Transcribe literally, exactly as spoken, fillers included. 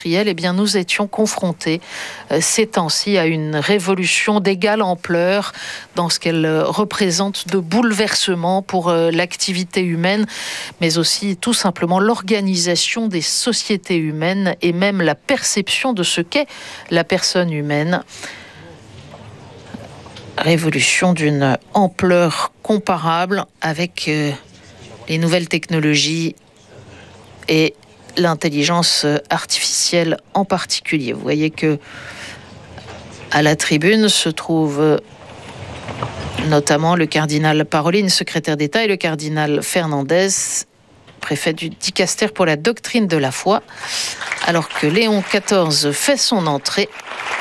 Eh bien, nous étions confrontés euh, ces temps-ci à une révolution d'égale ampleur dans ce qu'elle euh, représente de bouleversements pour euh, l'activité humaine, mais aussi tout simplement l'organisation des sociétés humaines et même la perception de ce qu'est la personne humaine. Révolution d'une ampleur comparable avec euh, les nouvelles technologies et l'intelligence artificielle en particulier. Vous voyez que à la tribune se trouvent notamment le cardinal Parolin, secrétaire d'État, et le cardinal Fernandez, préfet du dicaster pour la doctrine de la foi, alors que Léon quatorze fait son entrée